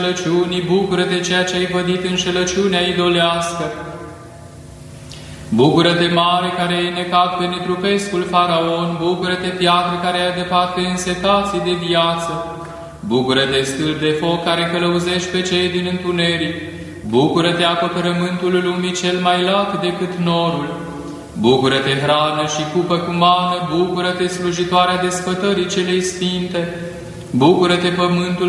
înșelăciunii, bucură-te ceea ce ai vădit înșelăciunea idolească. Bucură-te, mare, care ai necat pe netrupescul faraon, bucură-te, piatră care ai adăpat pe însetații de viață, bucură-te, stâlp de foc care călăuzești pe cei din întuneric, bucură-te, acoperământul lumii cel mai lat decât norul, bucură-te, hrană și cupă cu mană, bucură-te, slujitoarea desfătării celei sfinte, bucură-te, pământul